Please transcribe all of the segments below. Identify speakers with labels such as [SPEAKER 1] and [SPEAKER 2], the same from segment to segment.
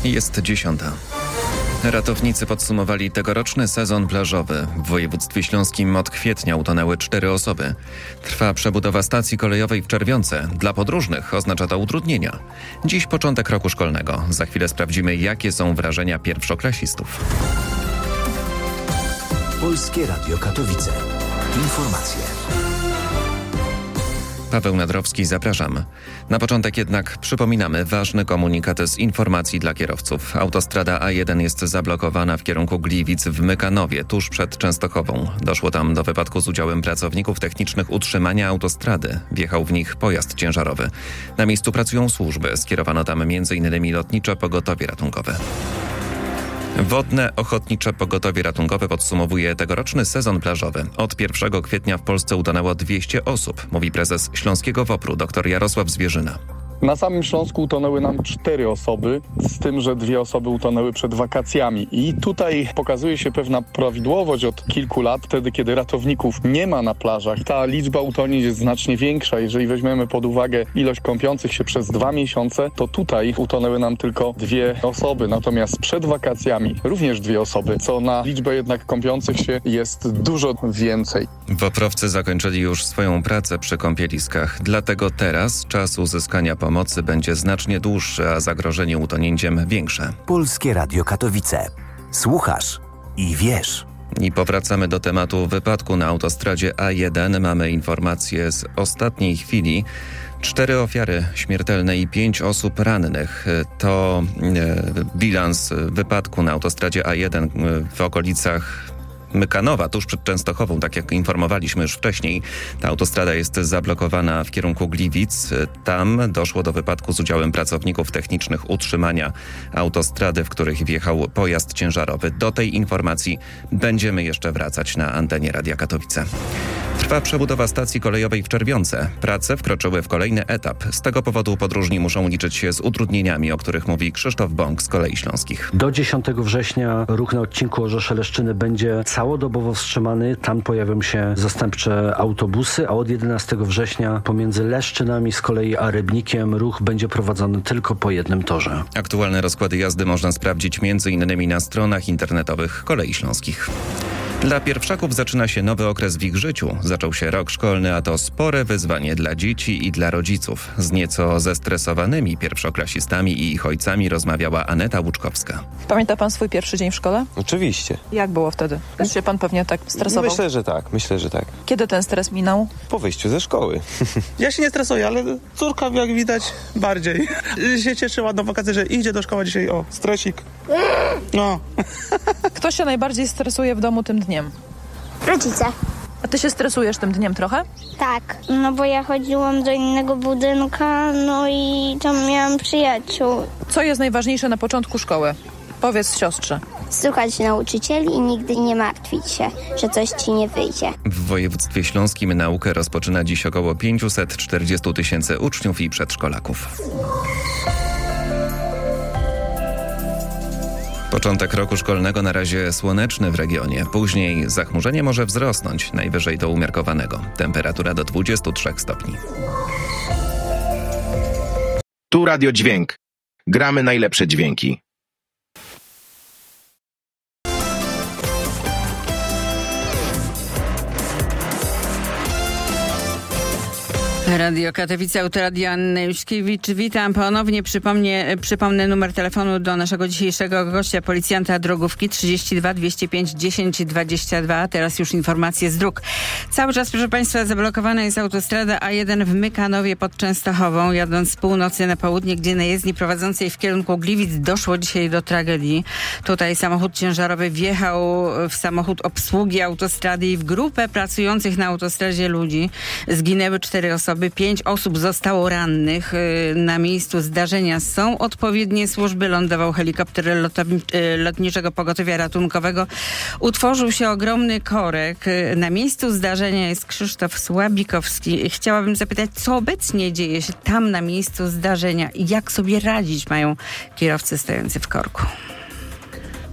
[SPEAKER 1] Jest 10. Ratownicy podsumowali tegoroczny sezon plażowy. W województwie śląskim od kwietnia utonęły 4 osoby. Trwa przebudowa stacji kolejowej w Czerwionce. Dla podróżnych oznacza to utrudnienia. Dziś początek roku szkolnego. Za chwilę sprawdzimy, jakie są wrażenia pierwszoklasistów.
[SPEAKER 2] Polskie Radio Katowice. Informacje.
[SPEAKER 1] Paweł Nadrowski, zapraszam. Na początek jednak przypominamy ważny komunikat z informacji dla kierowców. Autostrada A1 jest zablokowana w kierunku Gliwic w Mykanowie, tuż przed Częstochową. Doszło tam do wypadku z udziałem pracowników technicznych utrzymania autostrady. Wjechał w nich pojazd ciężarowy. Na miejscu pracują służby. Skierowano tam m.in. lotnicze pogotowie ratunkowe. Wodne Ochotnicze Pogotowie Ratunkowe podsumowuje tegoroczny sezon plażowy. Od 1 kwietnia w Polsce utonęło 200 osób, mówi prezes Śląskiego WOPR-u dr Jarosław Zwierzyna.
[SPEAKER 3] Na samym Śląsku utonęły nam 4 osoby, z tym, że 2 osoby utonęły przed wakacjami. I tutaj pokazuje się pewna prawidłowość od kilku lat, wtedy kiedy ratowników nie ma na plażach. Ta liczba utonięć jest znacznie większa. Jeżeli weźmiemy pod uwagę ilość kąpiących się przez 2 miesiące, to tutaj utonęły nam tylko 2 osoby. Natomiast przed wakacjami również 2 osoby, co na liczbę jednak kąpiących się jest dużo więcej.
[SPEAKER 1] WOPR-owcy zakończyli już swoją pracę przy kąpieliskach. Dlatego teraz czas uzyskania pomocy będzie znacznie dłuższy, a zagrożenie utonięciem większe.
[SPEAKER 2] Polskie Radio Katowice. Słuchasz i wiesz.
[SPEAKER 1] I powracamy do tematu wypadku na autostradzie A1. Mamy informacje z ostatniej chwili. 4 ofiary śmiertelne i 5 osób rannych. To bilans wypadku na autostradzie A1 w okolicach Mykanowa, tuż przed Częstochową, tak jak informowaliśmy już wcześniej. Ta autostrada jest zablokowana w kierunku Gliwic. Tam doszło do wypadku z udziałem pracowników technicznych utrzymania autostrady, w których wjechał pojazd ciężarowy. Do tej informacji będziemy jeszcze wracać na antenie Radia Katowice. Trwa przebudowa stacji kolejowej w Czerwionce. Prace wkroczyły w kolejny etap. Z tego powodu podróżni muszą liczyć się z utrudnieniami, o których mówi Krzysztof Bąk z Kolei Śląskich.
[SPEAKER 4] Do 10 września ruch na odcinku Orzesze-Leszczyny będzie całodobowo wstrzymany. Tam pojawią się zastępcze autobusy, a od 11 września pomiędzy Leszczynami z kolei a Rybnikiem ruch będzie prowadzony tylko po jednym torze.
[SPEAKER 1] Aktualne rozkłady jazdy można sprawdzić m.in. na stronach internetowych Kolei Śląskich. Dla pierwszaków zaczyna się nowy okres w ich życiu. Zaczął się rok szkolny, a to spore wyzwanie dla dzieci i dla rodziców. Z nieco zestresowanymi pierwszoklasistami i ich ojcami rozmawiała Aneta Łuczkowska.
[SPEAKER 5] Pamięta pan swój pierwszy dzień w szkole?
[SPEAKER 6] Oczywiście.
[SPEAKER 5] Jak było wtedy? Też się pan pewnie tak stresował?
[SPEAKER 6] Myślę, że tak.
[SPEAKER 5] Kiedy ten stres minął?
[SPEAKER 6] Po wyjściu ze szkoły.
[SPEAKER 7] Ja się nie stresuję, ale córka, jak widać, bardziej. Się cieszyła do wakacji, że idzie do szkoły dzisiaj. O, stresik. No.
[SPEAKER 5] Kto się najbardziej stresuje w domu tym dniem?
[SPEAKER 8] Rodzice.
[SPEAKER 5] A ty się stresujesz tym dniem trochę?
[SPEAKER 8] Tak, no bo ja chodziłam do innego budynka, no i tam miałam przyjaciół.
[SPEAKER 5] Co jest najważniejsze na początku szkoły? Powiedz siostrze.
[SPEAKER 8] Słuchać nauczycieli i nigdy nie martwić się, że coś ci nie wyjdzie.
[SPEAKER 1] W województwie śląskim naukę rozpoczyna dziś około 540 000 uczniów i przedszkolaków. Początek roku szkolnego na razie słoneczny w regionie. Później zachmurzenie może wzrosnąć, najwyżej do umiarkowanego. Temperatura do 23 stopni.
[SPEAKER 9] Tu Radio Dźwięk. Gramy najlepsze dźwięki.
[SPEAKER 10] Radio Katowice, Autoradio Anna Juszkiewicz. Witam ponownie. Przypomnę numer telefonu do naszego dzisiejszego gościa, policjanta drogówki 32 205 10 22. Teraz już informacje z dróg. Cały czas, proszę Państwa, zablokowana jest autostrada A1 w Mykanowie pod Częstochową. Jadąc z północy na południe, gdzie na jezdni prowadzącej w kierunku Gliwic doszło dzisiaj do tragedii. Tutaj samochód ciężarowy wjechał w samochód obsługi autostrady i w grupę pracujących na autostradzie ludzi zginęły 4 osoby. 5 osób zostało rannych. Na miejscu zdarzenia są odpowiednie służby. Lądował helikopter lotniczego pogotowia ratunkowego. Utworzył się ogromny korek. Na miejscu zdarzenia jest Krzysztof Słabikowski. Chciałabym zapytać, co obecnie dzieje się tam na miejscu zdarzenia i jak sobie radzić mają kierowcy stojący w korku?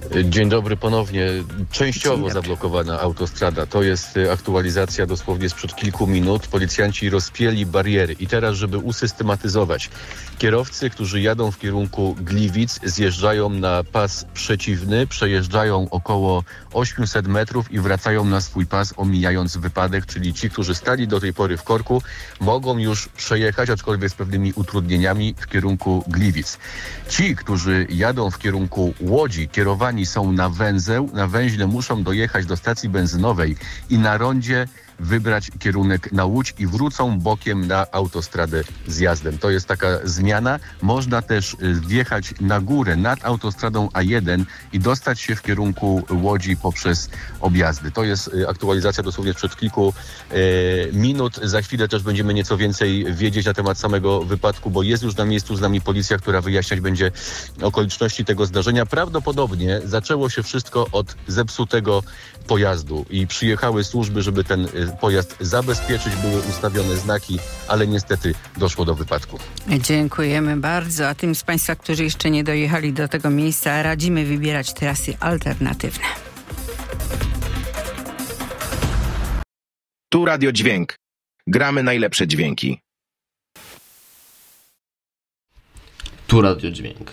[SPEAKER 11] Dzień dobry ponownie. Częściowo zablokowana autostrada. To jest aktualizacja dosłownie sprzed kilku minut. Policjanci rozpięli bariery i teraz, żeby usystematyzować. Kierowcy, którzy jadą w kierunku Gliwic, zjeżdżają na pas przeciwny, przejeżdżają około 800 metrów i wracają na swój pas, omijając wypadek, czyli ci, którzy stali do tej pory w korku, mogą już przejechać, aczkolwiek z pewnymi utrudnieniami, w kierunku Gliwic. Ci, którzy jadą w kierunku Łodzi, kierowani są na węzeł, na węźle muszą dojechać do stacji benzynowej i na rondzie wybrać kierunek na Łódź i wrócą bokiem na autostradę zjazdem. To jest taka zmiana. Można też wjechać na górę nad autostradą A1 i dostać się w kierunku Łodzi poprzez objazdy. To jest aktualizacja dosłownie sprzed kilku minut. Za chwilę też będziemy nieco więcej wiedzieć na temat samego wypadku, bo jest już na miejscu z nami policja, która wyjaśniać będzie okoliczności tego zdarzenia. Prawdopodobnie zaczęło się wszystko od zepsutego pojazdu i przyjechały służby, żeby ten pojazd zabezpieczyć. Były ustawione znaki, ale niestety doszło do wypadku.
[SPEAKER 10] Dziękujemy bardzo. A tym z Państwa, którzy jeszcze nie dojechali do tego miejsca, radzimy wybierać trasy alternatywne.
[SPEAKER 9] Tu Radio Dźwięk. Gramy najlepsze dźwięki.
[SPEAKER 12] Tu Radio Dźwięk.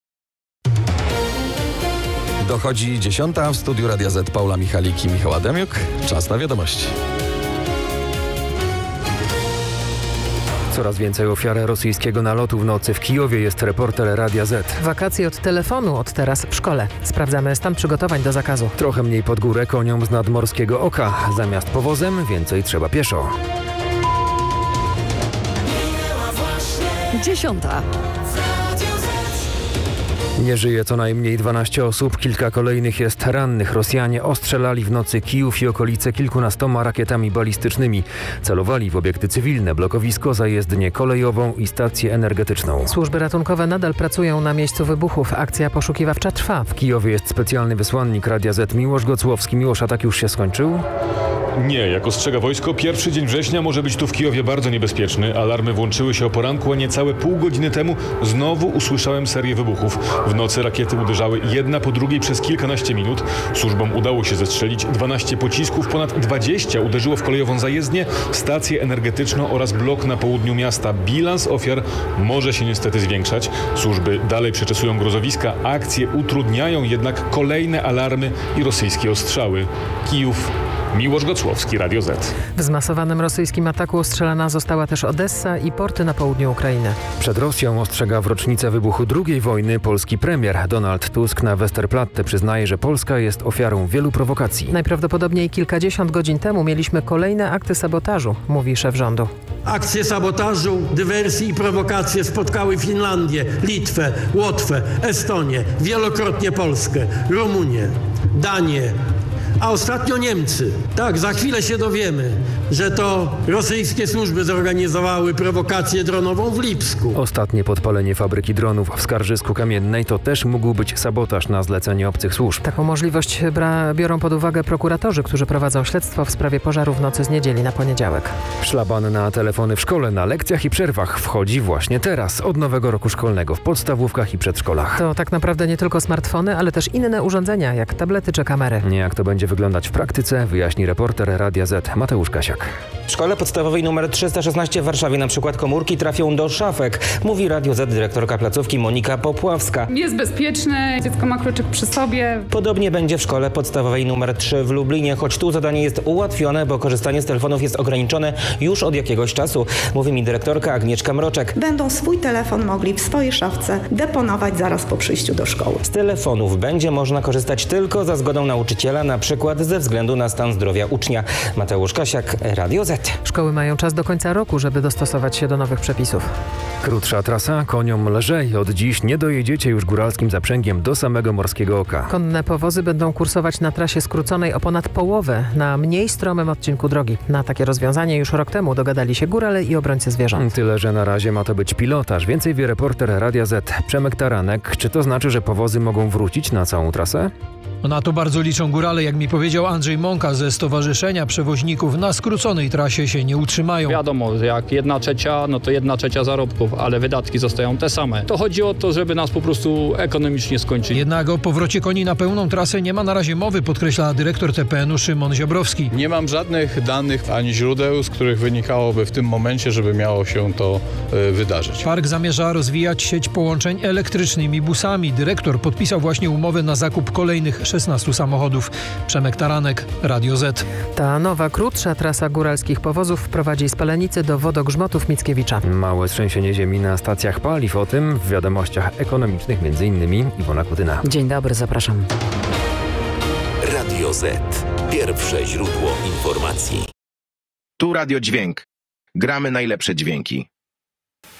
[SPEAKER 13] Dochodzi 10. W studiu Radia Z Paula Michalik i Michał Adamiuk. Czas na wiadomości.
[SPEAKER 14] Coraz więcej ofiar rosyjskiego nalotu w nocy w Kijowie, jest reporter Radia Z.
[SPEAKER 15] Wakacje od telefonu, od teraz w szkole. Sprawdzamy stan przygotowań do zakazu.
[SPEAKER 14] Trochę mniej pod górę koniom z nadmorskiego oka. Zamiast powozem więcej trzeba pieszo.
[SPEAKER 15] 10.
[SPEAKER 14] Nie żyje co najmniej 12 osób, kilka kolejnych jest rannych. Rosjanie ostrzelali w nocy Kijów i okolice kilkunastoma rakietami balistycznymi. Celowali w obiekty cywilne, blokowisko, zajezdnię kolejową i stację energetyczną.
[SPEAKER 15] Służby ratunkowe nadal pracują na miejscu wybuchów. Akcja poszukiwawcza trwa.
[SPEAKER 14] W Kijowie jest specjalny wysłannik Radia Z Miłosz Gocłowski. Miłosz, atak już się skończył?
[SPEAKER 16] Nie, jak ostrzega wojsko, pierwszy dzień września może być tu w Kijowie bardzo niebezpieczny. Alarmy włączyły się o poranku, a niecałe pół godziny temu znowu usłyszałem serię wybuchów. W nocy rakiety uderzały jedna po drugiej przez kilkanaście minut. Służbom udało się zestrzelić 12 pocisków, ponad 20 uderzyło w kolejową zajezdnię, stację energetyczną oraz blok na południu miasta. Bilans ofiar może się niestety zwiększać. Służby dalej przeczesują grozowiska, akcje utrudniają jednak kolejne alarmy i rosyjskie ostrzały. Kijów, Miłosz Gocłowski, Radio Z.
[SPEAKER 15] W zmasowanym rosyjskim ataku ostrzelana została też Odessa i porty na południu Ukrainy.
[SPEAKER 14] Przed Rosją ostrzega w rocznicę wybuchu II wojny polski premier. Donald Tusk na Westerplatte przyznaje, że Polska jest ofiarą wielu prowokacji.
[SPEAKER 15] Najprawdopodobniej kilkadziesiąt godzin temu mieliśmy kolejne akty sabotażu, mówi szef rządu.
[SPEAKER 17] Akcje sabotażu, dywersji i prowokacje spotkały Finlandię, Litwę, Łotwę, Estonię, wielokrotnie Polskę, Rumunię, Danię, a ostatnio Niemcy. Tak, za chwilę się dowiemy, że to rosyjskie służby zorganizowały prowokację dronową w Lipsku.
[SPEAKER 14] Ostatnie podpalenie fabryki dronów w Skarżysku Kamiennej to też mógł być sabotaż na zlecenie obcych służb.
[SPEAKER 15] Taką możliwość biorą pod uwagę prokuratorzy, którzy prowadzą śledztwo w sprawie pożaru w nocy z niedzieli na poniedziałek.
[SPEAKER 14] Szlaban na telefony w szkole, na lekcjach i przerwach wchodzi właśnie teraz, od nowego roku szkolnego, w podstawówkach i przedszkolach.
[SPEAKER 15] To tak naprawdę nie tylko smartfony, ale też inne urządzenia, jak tablety czy kamery.
[SPEAKER 14] Jak to będzie wyglądać w praktyce, wyjaśni reporter Radia Z Mateusz Kasiak.
[SPEAKER 18] W szkole podstawowej nr 316 w Warszawie na przykład komórki trafią do szafek, mówi Radio Z dyrektorka placówki Monika Popławska.
[SPEAKER 19] Jest bezpieczne, dziecko ma kluczyk przy sobie.
[SPEAKER 18] Podobnie będzie w szkole podstawowej nr 3 w Lublinie, choć tu zadanie jest ułatwione, bo korzystanie z telefonów jest ograniczone już od jakiegoś czasu, mówi mi dyrektorka Agnieszka Mroczek.
[SPEAKER 20] Będą swój telefon mogli w swojej szafce deponować zaraz po przyjściu do szkoły.
[SPEAKER 18] Z telefonów będzie można korzystać tylko za zgodą nauczyciela, na przykład ze względu na stan zdrowia ucznia. Mateusz Kasiak, Radio Z.
[SPEAKER 15] Szkoły mają czas do końca roku, żeby dostosować się do nowych przepisów.
[SPEAKER 14] Krótsza trasa, koniom lżej. Od dziś nie dojedziecie już góralskim zaprzęgiem do samego Morskiego Oka.
[SPEAKER 15] Konne powozy będą kursować na trasie skróconej o ponad połowę na mniej stromym odcinku drogi. Na takie rozwiązanie już rok temu dogadali się górale i obrońcy zwierząt.
[SPEAKER 14] Tyle, że na razie ma to być pilotaż. Więcej wie reporter Radia Z Przemek Taranek. Czy to znaczy, że powozy mogą wrócić na całą trasę?
[SPEAKER 21] Na to bardzo liczą górale, jak mi powiedział Andrzej Mąka ze Stowarzyszenia Przewoźników. Na skróconej trasie się nie utrzymają.
[SPEAKER 22] Wiadomo, jak 1/3, no to 1/3 zarobków, ale wydatki zostają te same. To chodzi o to, żeby nas po prostu ekonomicznie skończyć.
[SPEAKER 21] Jednak o powrocie koni na pełną trasę nie ma na razie mowy, podkreśla dyrektor TPN-u Szymon Ziobrowski.
[SPEAKER 23] Nie mam żadnych danych ani źródeł, z których wynikałoby w tym momencie, żeby miało się to wydarzyć.
[SPEAKER 21] Park zamierza rozwijać sieć połączeń elektrycznymi busami. Dyrektor podpisał właśnie umowę na zakup kolejnych 16 samochodów. Przemek Taranek, Radio Z.
[SPEAKER 15] Ta nowa, krótsza trasa góralskich powozów wprowadzi z Palenicy do Wodogrzmotów Mickiewicza.
[SPEAKER 14] Małe trzęsienie ziemi na stacjach paliw. O tym w wiadomościach ekonomicznych m.in. Iwona Kutyna.
[SPEAKER 24] Dzień dobry, zapraszam.
[SPEAKER 2] Radio Z. Pierwsze źródło informacji.
[SPEAKER 9] Tu Radio Dźwięk. Gramy najlepsze dźwięki.